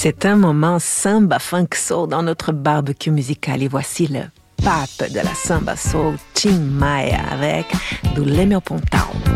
C'est un moment samba funk soul dans notre barbecue musical et voici le pape de la samba soul, Tim Maia avec do Leme ao Pontão.